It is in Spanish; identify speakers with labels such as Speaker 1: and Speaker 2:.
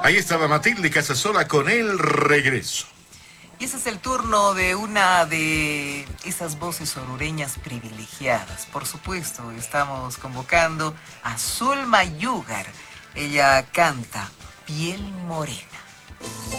Speaker 1: Ahí estaba Matilde Casasola con El Regreso.
Speaker 2: Y ese es el turno de una de esas voces orureñas privilegiadas. Por supuesto, estamos convocando a Zulma Yugar. Ella canta Piel Morena.